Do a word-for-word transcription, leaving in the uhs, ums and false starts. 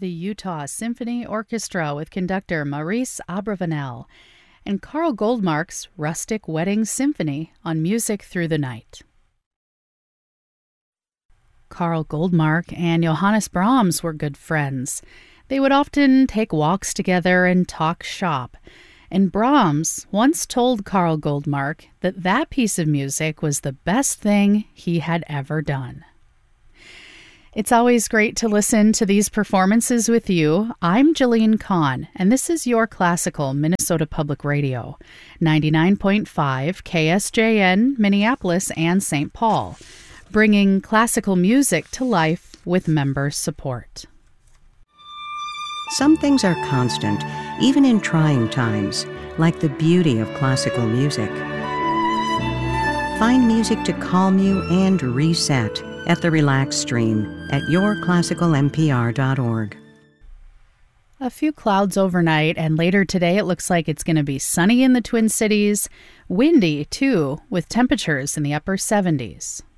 the Utah Symphony Orchestra with conductor Maurice Abravanel, and Carl Goldmark's Rustic Wedding Symphony on Music Through the Night. Carl Goldmark and Johannes Brahms were good friends. They would often take walks together and talk shop. And Brahms once told Carl Goldmark that that piece of music was the best thing he had ever done. It's always great to listen to these performances with you. I'm Jillian Kahn, and this is your classical Minnesota Public Radio, ninety-nine point five K S J N, Minneapolis and Saint Paul, bringing classical music to life with member support. Some things are constant, even in trying times, like the beauty of classical music. Find music to calm you and reset at the Relax Stream at your classical m p r dot org. A few clouds overnight, and later today it looks like it's going to be sunny in the Twin Cities, windy too, with temperatures in the upper seventies.